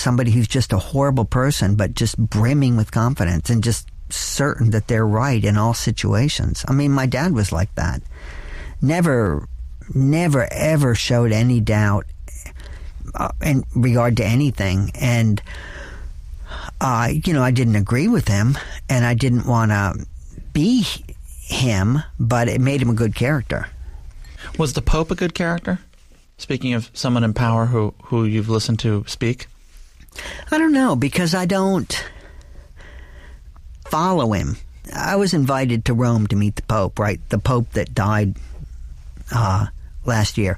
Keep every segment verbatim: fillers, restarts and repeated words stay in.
somebody who's just a horrible person, but just brimming with confidence and just certain that they're right in all situations. I mean, my dad was like that. Never, never, ever showed any doubt uh, in regard to anything. And, uh, you know, I didn't agree with him, and I didn't want to be him, but it made him a good character. Was the Pope a good character? Speaking of someone in power who, who you've listened to speak? I don't know, because I don't follow him. I was invited to Rome to meet the Pope, right? The Pope that died uh, last year.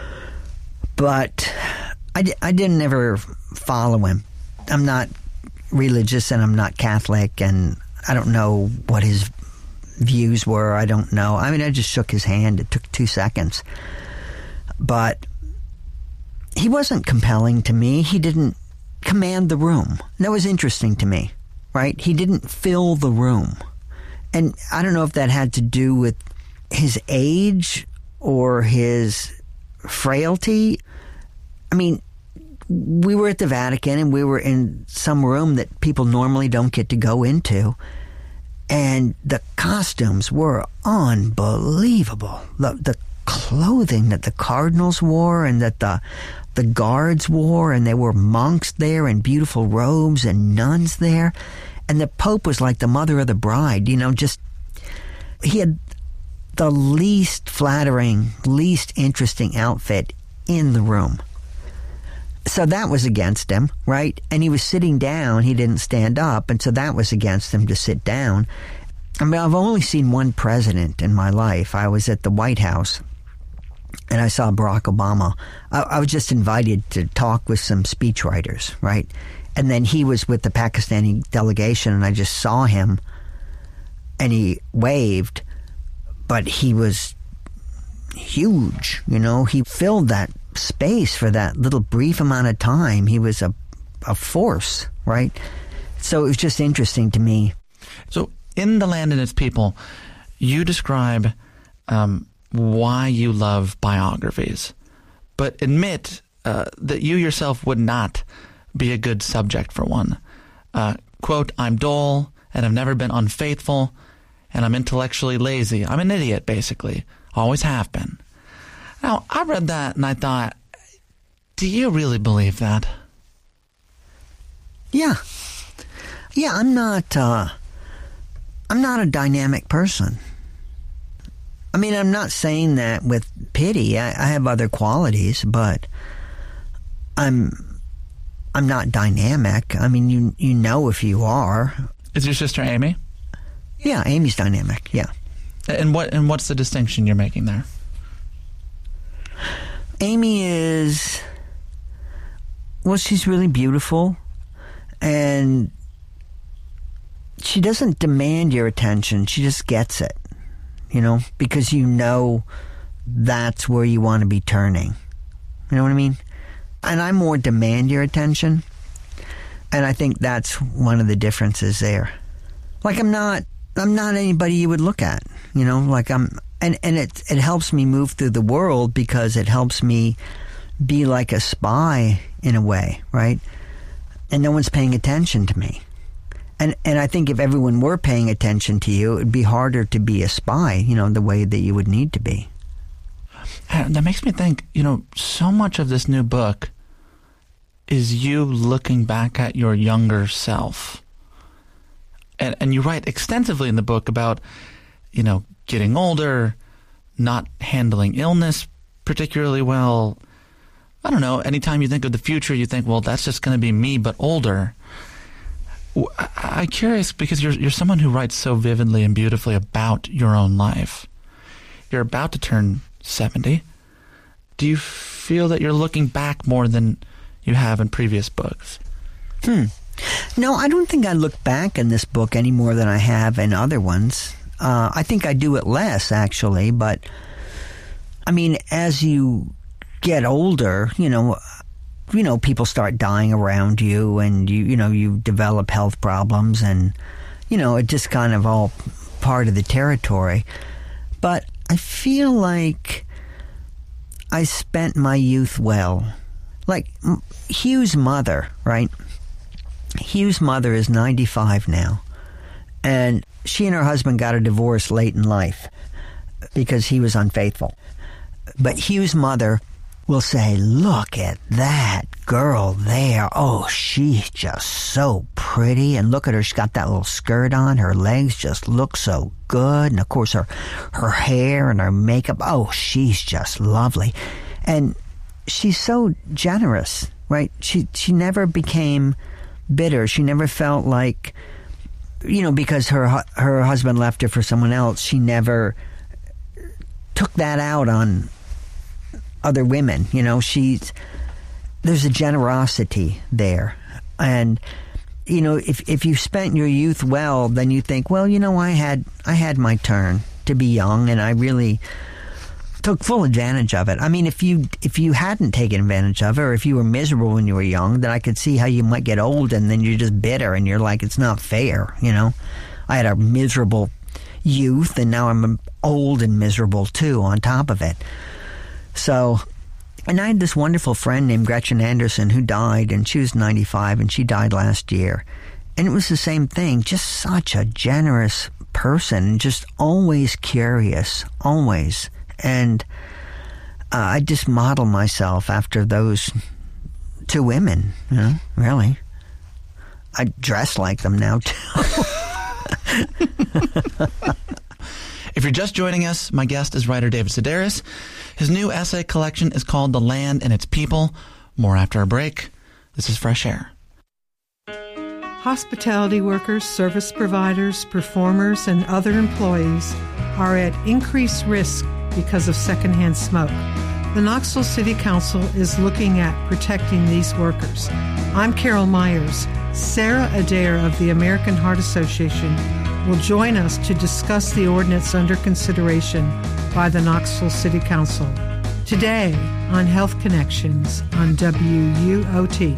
But I, di- I didn't ever follow him. I'm not religious, and I'm not Catholic, and I don't know what his views were. I don't know. I mean, I just shook his hand. It took two seconds. But he wasn't compelling to me. He didn't command the room. That was interesting to me, right? He didn't fill the room. And I don't know if that had to do with his age or his frailty. I mean, we were at the Vatican, and we were in some room that people normally don't get to go into. And the costumes were unbelievable. The, the clothing that the cardinals wore, and that the the guards wore, and there were monks there in beautiful robes and nuns there. And the Pope was like the mother of the bride, you know, just, he had the least flattering, least interesting outfit in the room. So that was against him, right? And he was sitting down, he didn't stand up, and so that was against him to sit down. I mean, I've only seen one president in my life. I was at the White House, and I saw Barack Obama. I, I was just invited to talk with some speechwriters, right? And then he was with the Pakistani delegation, and I just saw him, and he waved, but he was huge, you know? He filled that space for that little brief amount of time. He was a, a force, right? So it was just interesting to me. So in The Land and Its People, you describe um, why you love biographies, but admit uh, that you yourself would not be a good subject for one. Uh, quote, I'm dull, and I've never been unfaithful, and I'm intellectually lazy. I'm an idiot, basically. Always have been. Now, I read that and I thought, do you really believe that? Yeah. Yeah, I'm not, uh, I'm not a dynamic person. I mean, I'm not saying that with pity. I, I have other qualities, but I'm, I'm not dynamic. I mean, you, you know if you are. Is your sister Amy? Yeah, Amy's dynamic, yeah. And what, and what's the distinction you're making there? Amy is, well, she's really beautiful, and she doesn't demand your attention. She just gets it, you know, because you know that's where you want to be turning. You know what I mean? And I more demand your attention, and I think that's one of the differences there. Like, I'm not, I'm not anybody you would look at, you know, like I'm, And and it it helps me move through the world because it helps me be like a spy in a way, right? And no one's paying attention to me. And and I think if everyone were paying attention to you, it'd be harder to be a spy, you know, the way that you would need to be. And that makes me think, you know, so much of this new book is you looking back at your younger self. And and you write extensively in the book about, you know, getting older, not handling illness particularly well. I don't know, anytime you think of the future, you think, well, that's just going to be me, but older. I'm curious because you're you're someone who writes so vividly and beautifully about your own life. You're about to turn seventy. Do you feel that you're looking back more than you have in previous books? Hmm. No, I don't think I look back in this book any more than I have in other ones. Uh, I think I do it less, actually, but, I mean, as you get older, you know, you know, people start dying around you, and, you you know, you develop health problems, and, you know, it just kind of all part of the territory. But I feel like I spent my youth well. like Hugh's mother, right? Hugh's mother is ninety-five now, and she and her husband got a divorce late in life because he was unfaithful. But Hugh's mother will say, look at that girl there. Oh, she's just so pretty. And look at her. She's got that little skirt on. Her legs just look so good. And, of course, her, her hair and her makeup. Oh, she's just lovely. And she's so generous, right? She, she never became bitter. She never felt like, you know, because her, her husband left her for someone else, she never took that out on other women. You know, she's, there's a generosity there. And, you know, if if you spent your youth well, then you think, well, you know, I had I had my turn to be young, and I really took full advantage of it. I mean, if you if you hadn't taken advantage of it, or if you were miserable when you were young, then I could see how you might get old and then you're just bitter and you're like, it's not fair, you know. I had a miserable youth, and now I'm old and miserable too on top of it. So, and I had this wonderful friend named Gretchen Anderson who died, and she was ninety-five, and she died last year. And it was the same thing, just such a generous person, just always curious, always. And uh, I just model myself after those two women, you know, really. I dress like them now, too. If you're just joining us, my guest is writer David Sedaris. His new essay collection is called The Land and Its People. More after a break. This is Fresh Air. Hospitality workers, service providers, performers, and other employees are at increased risk because of secondhand smoke. The Knoxville City Council is looking at protecting these workers. I'm Carol Myers. Sarah Adair of the American Heart Association will join us to discuss the ordinance under consideration by the Knoxville City Council. Today on Health Connections on W U O T.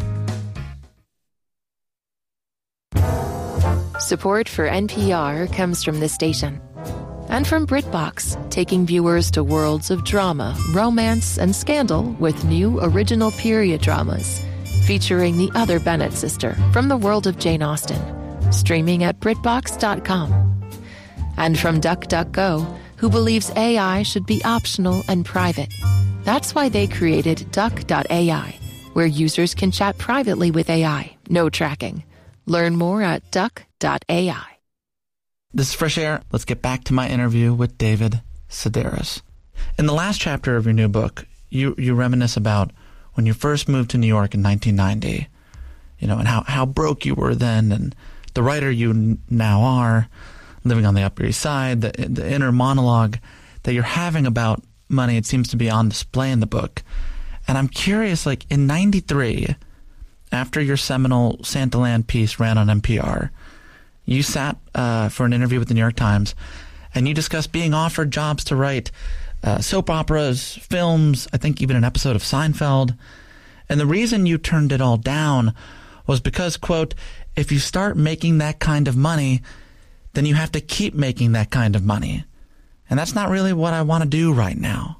Support for N P R comes from this station. And from BritBox, taking viewers to worlds of drama, romance, and scandal with new original period dramas, featuring the other Bennett sister from the world of Jane Austen, streaming at Brit Box dot com. And from DuckDuckGo, who believes A I should be optional and private. That's why they created Duck dot A I, where users can chat privately with A I, no tracking. Learn more at Duck dot A I. This is Fresh Air. Let's get back to my interview with David Sedaris. In the last chapter of your new book, you, you reminisce about when you first moved to New York in nineteen ninety, you know, and how, how broke you were then, and the writer you n- now are, living on the Upper East Side, the, the inner monologue that you're having about money, it seems to be on display in the book. And I'm curious, like, in ninety-three, after your seminal Santaland piece ran on N P R, you sat uh, for an interview with the New York Times, and you discussed being offered jobs to write uh, soap operas, films, I think even an episode of Seinfeld. And the reason you turned it all down was because, quote, if you start making that kind of money, then you have to keep making that kind of money. And that's not really what I want to do right now.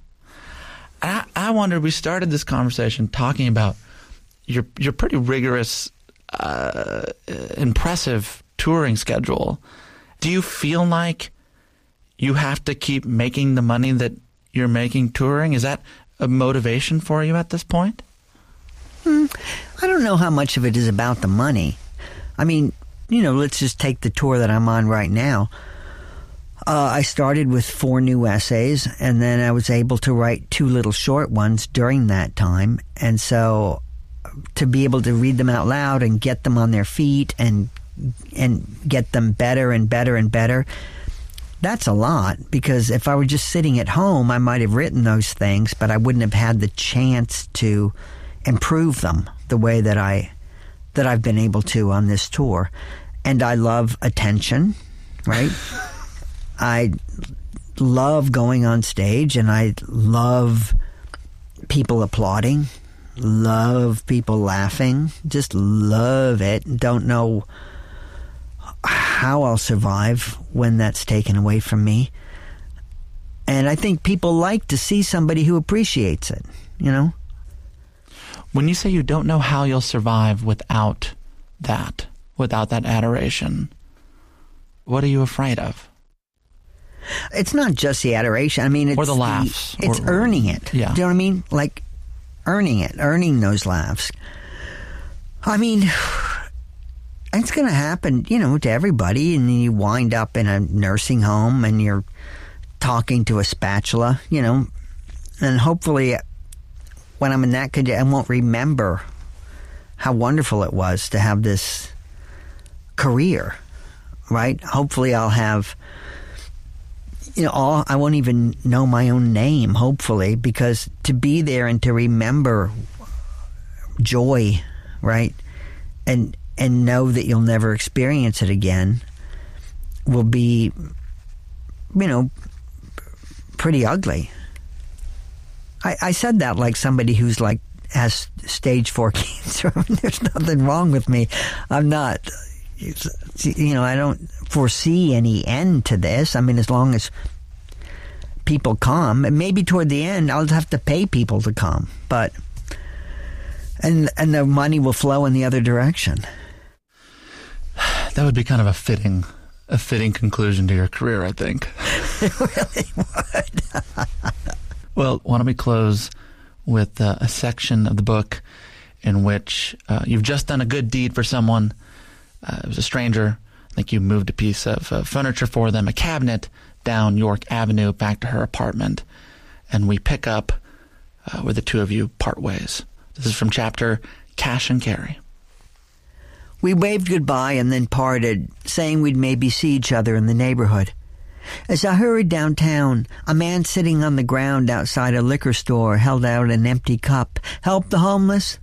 I, I wonder, we started this conversation talking about your your pretty rigorous, uh, impressive touring schedule. Do you feel like you have to keep making the money that you're making touring? Is that a motivation for you at this point? Hmm, I don't know how much of it is about the money. I mean, you know, let's just take the tour that I'm on right now. Uh, I started with four new essays, and then I was able to write two little short ones during that time. And so to be able to read them out loud and get them on their feet and and get them better and better and better, that's a lot, because if I were just sitting at home, I might have written those things, but I wouldn't have had the chance to improve them the way that I that I've been able to on this tour. And I love attention, right? I love going on stage, and I love people applauding, love people laughing, just love it. Don't know how I'll survive when that's taken away from me. And I think people like to see somebody who appreciates it, you know? When you say you don't know how you'll survive without that, without that adoration, what are you afraid of? It's not just the adoration. I mean, it's or the laughs. The, it's or, earning it. Yeah. Do you know what I mean? Like earning it, earning those laughs. I mean, it's going to happen, you know, to everybody. And you wind up in a nursing home and you're talking to a spatula, you know, and hopefully when I'm in that condition, I won't remember how wonderful it was to have this career, right? Hopefully I'll have, you know, all, I won't even know my own name, hopefully, because to be there and to remember joy, right, and and know that you'll never experience it again will be, you know, pretty ugly. I, I said that like somebody who's like has stage four cancer. I mean, there's nothing wrong with me. I'm not, you know, I don't foresee any end to this. I mean, as long as people come, and maybe toward the end, I'll have to pay people to come, but and and the money will flow in the other direction. That would be kind of a fitting, a fitting conclusion to your career, I think. It really would. Well, why don't we close with uh, a section of the book in which uh, you've just done a good deed for someone. Uh, it was a stranger. I think you moved a piece of uh, furniture for them, a cabinet, down York Avenue back to her apartment. And we pick up uh, where the two of you part ways. This is from chapter Cash and Carry. We waved goodbye and then parted, saying we'd maybe see each other in the neighborhood. As I hurried downtown, a man sitting on the ground outside a liquor store held out an empty cup. Help the homeless?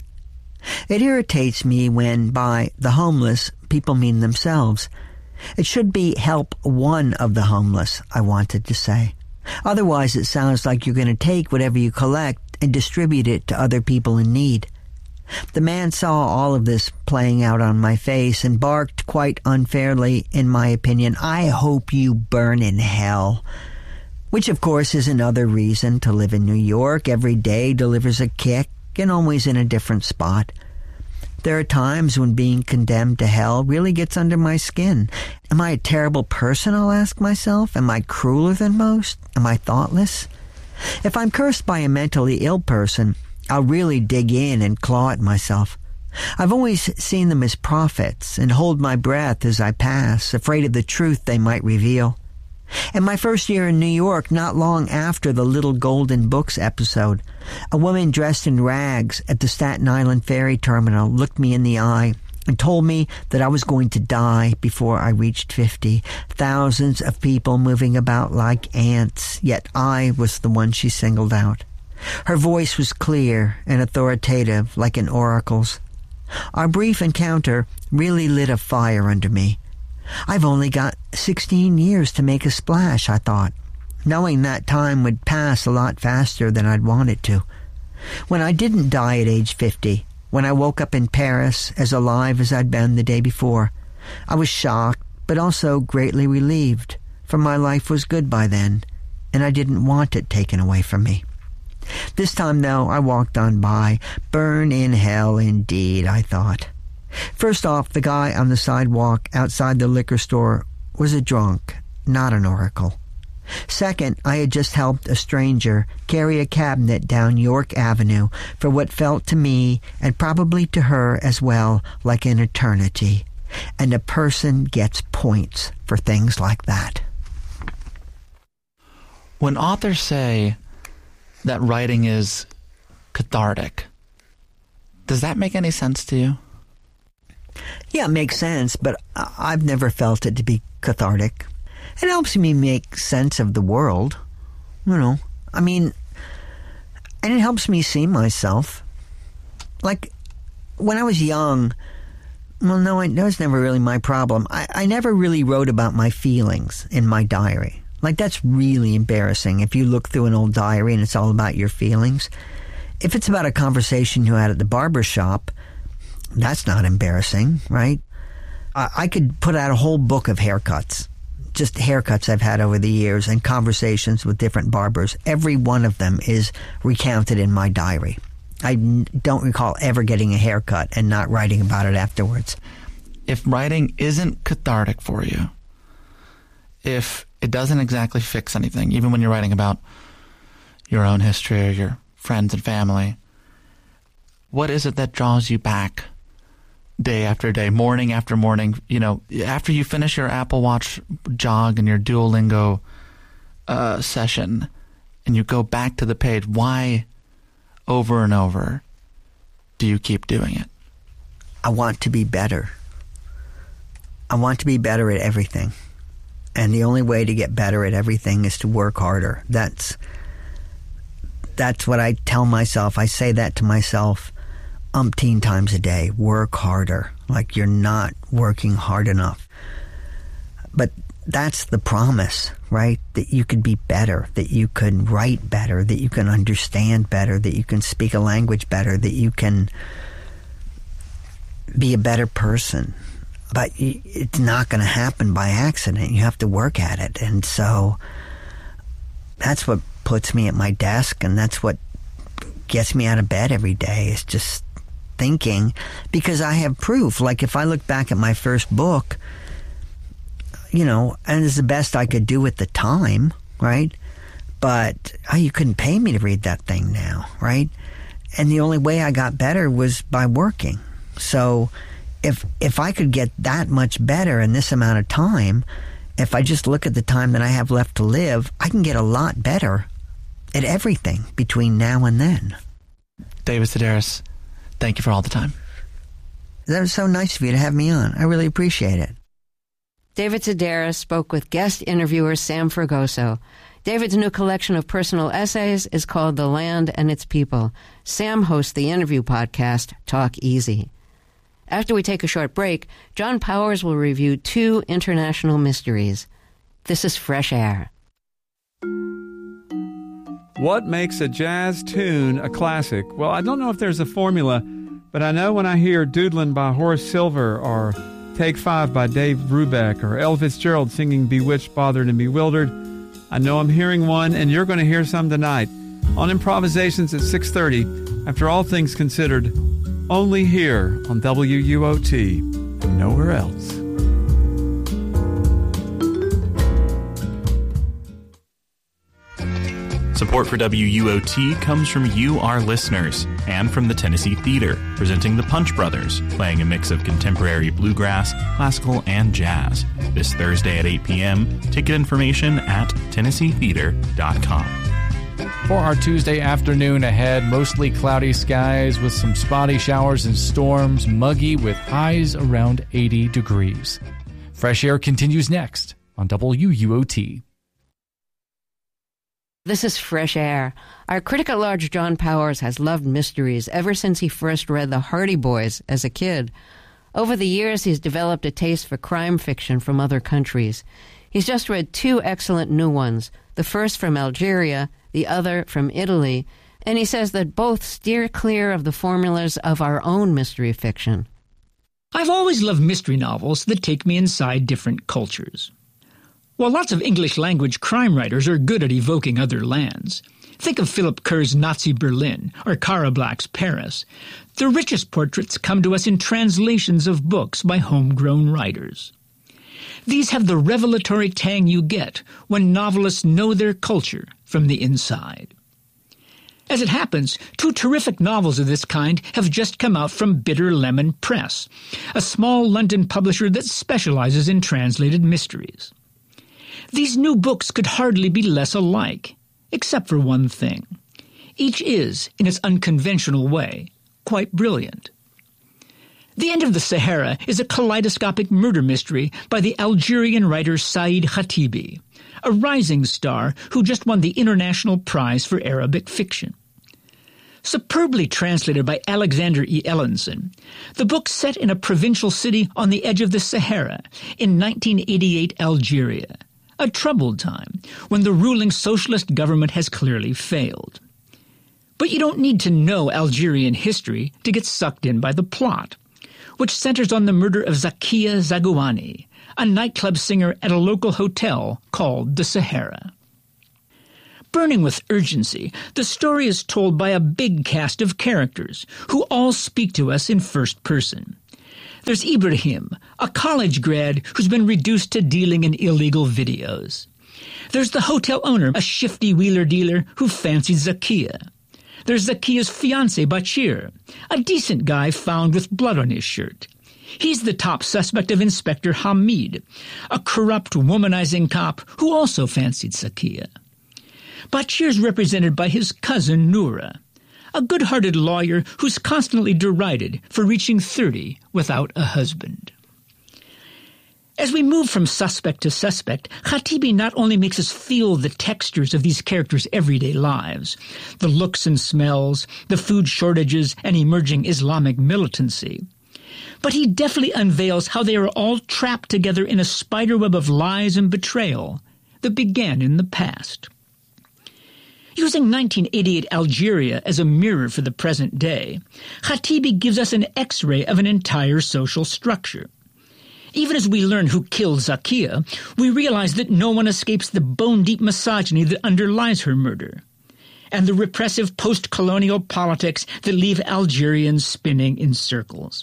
It irritates me when, by the homeless, people mean themselves. It should be help one of the homeless, I wanted to say. Otherwise, it sounds like you're going to take whatever you collect and distribute it to other people in need. The man saw all of this playing out on my face and barked quite unfairly, in my opinion, I hope you burn in hell. Which, of course, is another reason to live in New York. Every day delivers a kick, and always in a different spot. There are times when being condemned to hell really gets under my skin. Am I a terrible person, I'll ask myself? Am I crueler than most? Am I thoughtless? If I'm cursed by a mentally ill person, I'll really dig in and claw at myself. I've always seen them as prophets and hold my breath as I pass, afraid of the truth they might reveal. In my first year in New York, not long after the Little Golden Books episode, a woman dressed in rags at the Staten Island ferry terminal looked me in the eye and told me that I was going to die before I reached fifty. Thousands of people moving about like ants, yet I was the one she singled out. Her voice was clear and authoritative, like an oracle's. Our brief encounter really lit a fire under me. I've only got sixteen years to make a splash, I thought, knowing that time would pass a lot faster than I'd want it to. When I didn't die at age fifty, when I woke up in Paris as alive as I'd been the day before, I was shocked, but also greatly relieved, for my life was good by then, and I didn't want it taken away from me. This time, though, I walked on by. Burn in hell, indeed, I thought. First off, the guy on the sidewalk outside the liquor store was a drunk, not an oracle. Second, I had just helped a stranger carry a cabinet down York Avenue for what felt to me, and probably to her as well, like an eternity. And a person gets points for things like that. When authors say that writing is cathartic, does that make any sense to you? Yeah, it makes sense, but I've never felt it to be cathartic. It helps me make sense of the world, you know. I mean, and it helps me see myself. Like, when I was young, well, no, that was never really my problem. I, I never really wrote about my feelings in my diary. Like, that's really embarrassing if you look through an old diary and it's all about your feelings. If it's about a conversation you had at the barber shop, that's not embarrassing, right? I, I could put out a whole book of haircuts, just haircuts I've had over the years and conversations with different barbers. Every one of them is recounted in my diary. I don't recall ever getting a haircut and not writing about it afterwards. If writing isn't cathartic for you, if it doesn't exactly fix anything, even when you're writing about your own history or your friends and family, what is it that draws you back day after day, morning after morning? You know, after you finish your Apple Watch jog and your Duolingo uh, session and you go back to the page, why over and over do you keep doing it? I want to be better. I want to be better at everything. And the only way to get better at everything is to work harder. That's that's what I tell myself. I say that to myself umpteen times a day. Work harder. Like you're not working hard enough. But that's the promise, right? That you could be better, that you could write better, that you can understand better, that you can speak a language better, that you can be a better person. But it's not going to happen by accident. You have to work at it. And so that's what puts me at my desk, and that's what gets me out of bed every day, is just thinking, because I have proof. Like if I look back at my first book, you know, and it's the best I could do at the time, right? But oh, you couldn't pay me to read that thing now, right? And the only way I got better was by working. So if if I could get that much better in this amount of time, if I just look at the time that I have left to live, I can get a lot better at everything between now and then. David Sedaris, thank you for all the time. That was so nice of you to have me on. I really appreciate it. David Sedaris spoke with guest interviewer Sam Fragoso. David's new collection of personal essays is called The Land and Its People. Sam hosts the interview podcast, Talk Easy. After we take a short break, John Powers will review two international mysteries. This is Fresh Air. What makes a jazz tune a classic? Well, I don't know if there's a formula, but I know when I hear Doodlin' by Horace Silver or Take Five by Dave Brubeck or Ella Fitzgerald singing Bewitched, Bothered, and Bewildered, I know I'm hearing one, and you're going to hear some tonight on Improvisations at six thirty, after All Things Considered, only here on W U O T, nowhere else. Support for W U O T comes from you, our listeners, and from the Tennessee Theater, presenting the Punch Brothers, playing a mix of contemporary bluegrass, classical, and jazz. This Thursday at eight p.m. Ticket information at tennessee theater dot com. For our Tuesday afternoon ahead, mostly cloudy skies with some spotty showers and storms, muggy with highs around eighty degrees. Fresh Air continues next on W U O T. This is Fresh Air. Our critic at large, John Powers, has loved mysteries ever since he first read The Hardy Boys as a kid. Over the years, he's developed a taste for crime fiction from other countries. He's just read two excellent new ones, the first from Algeria, the other from Italy, and he says that both steer clear of the formulas of our own mystery fiction. I've always loved mystery novels that take me inside different cultures. While lots of English-language crime writers are good at evoking other lands, think of Philip Kerr's Nazi Berlin or Cara Black's Paris, the richest portraits come to us in translations of books by homegrown writers. These have the revelatory tang you get when novelists know their culture from the inside. As it happens, two terrific novels of this kind have just come out from Bitter Lemon Press, a small London publisher that specializes in translated mysteries. These new books could hardly be less alike, except for one thing. Each is, in its unconventional way, quite brilliant. The End of the Sahara is a kaleidoscopic murder mystery by the Algerian writer Said Khatibi, a rising star who just won the International Prize for Arabic Fiction. Superbly translated by Alexander E. Ellenson, the book's set in a provincial city on the edge of the Sahara in nineteen eighty-eight Algeria, a troubled time when the ruling socialist government has clearly failed. But you don't need to know Algerian history to get sucked in by the plot, which centers on the murder of Zakia Zagouani, a nightclub singer at a local hotel called the Sahara. Burning with urgency, the story is told by a big cast of characters who all speak to us in first person. There's Ibrahim, a college grad who's been reduced to dealing in illegal videos. There's the hotel owner, a shifty wheeler-dealer who fancies Zakiya. There's Zakiya's fiancé, Bachir, a decent guy found with blood on his shirt. He's the top suspect of Inspector Hamid, a corrupt, womanizing cop who also fancied Zakiya. Bachir's represented by his cousin Noura, a good-hearted lawyer who's constantly derided for reaching thirty without a husband. As we move from suspect to suspect, Khatibi not only makes us feel the textures of these characters' everyday lives, the looks and smells, the food shortages, and emerging Islamic militancy, but he definitely unveils how they are all trapped together in a spiderweb of lies and betrayal that began in the past. Using nineteen eighty-eight Algeria as a mirror for the present day, Khatibi gives us an X-ray of an entire social structure. Even as we learn who killed Zakiya, we realize that no one escapes the bone-deep misogyny that underlies her murder, and the repressive post-colonial politics that leave Algerians spinning in circles.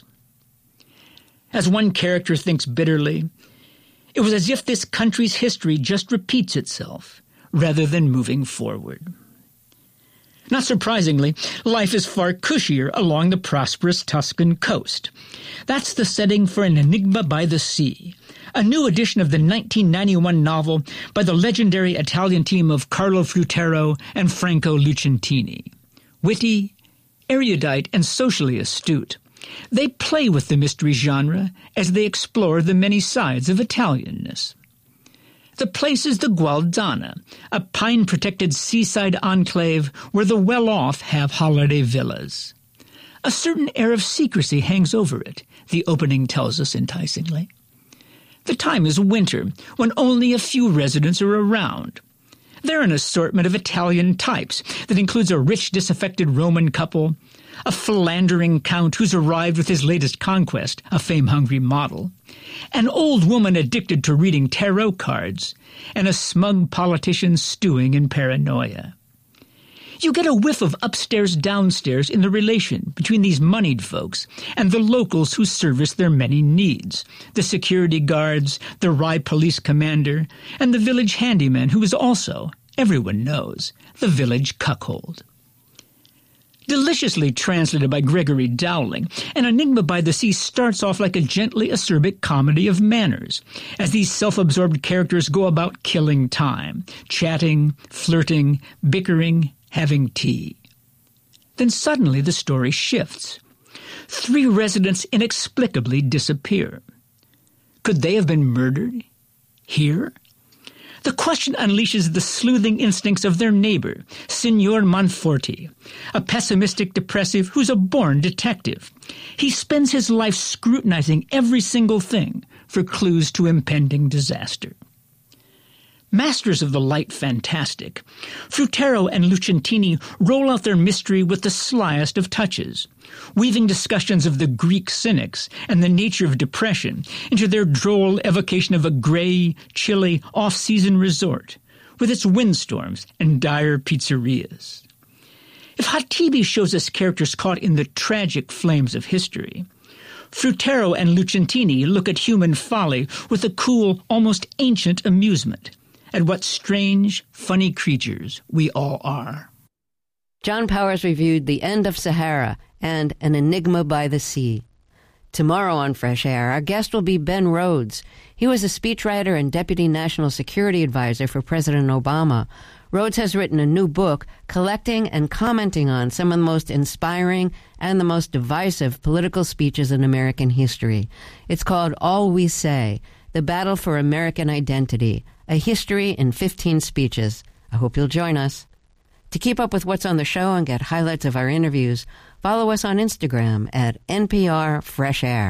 As one character thinks bitterly, it was as if this country's history just repeats itself, rather than moving forward. Not surprisingly, life is far cushier along the prosperous Tuscan coast. That's the setting for An Enigma by the Sea, a new edition of the nineteen ninety-one novel by the legendary Italian team of Carlo Frutero and Franco Lucentini. Witty, erudite, and socially astute, they play with the mystery genre as they explore the many sides of Italianness. The place is the Gualdana, a pine-protected seaside enclave where the well-off have holiday villas. A certain air of secrecy hangs over it, the opening tells us enticingly. The time is winter, when only a few residents are around. They're an assortment of Italian types that includes a rich, disaffected Roman couple, a philandering count who's arrived with his latest conquest, a fame-hungry model, an old woman addicted to reading tarot cards, and a smug politician stewing in paranoia. You get a whiff of upstairs-downstairs in the relation between these moneyed folks and the locals who service their many needs, the security guards, the Rye police commander, and the village handyman who is also, everyone knows, the village cuckold. Deliciously translated by Gregory Dowling, An Enigma by the Sea starts off like a gently acerbic comedy of manners, as these self-absorbed characters go about killing time, chatting, flirting, bickering, having tea. Then suddenly the story shifts. Three residents inexplicably disappear. Could they have been murdered? Here? The question unleashes the sleuthing instincts of their neighbor, Signor Monforti, a pessimistic depressive who's a born detective. He spends his life scrutinizing every single thing for clues to impending disaster. Masters of the light fantastic, Frutero and Lucentini roll out their mystery with the slyest of touches, weaving discussions of the Greek cynics and the nature of depression into their droll evocation of a gray, chilly, off-season resort with its windstorms and dire pizzerias. If Khatibi shows us characters caught in the tragic flames of history, Frutero and Lucentini look at human folly with a cool, almost ancient amusement at what strange, funny creatures we all are. John Powers reviewed The End of Sahara and An Enigma by the Sea. Tomorrow on Fresh Air, our guest will be Ben Rhodes. He was a speechwriter and Deputy National Security Advisor for President Obama. Rhodes has written a new book collecting and commenting on some of the most inspiring and the most divisive political speeches in American history. It's called All We Say, The Battle for American Identity, a history in fifteen speeches. I hope you'll join us. To keep up with what's on the show and get highlights of our interviews, follow us on Instagram at N P R Fresh Air.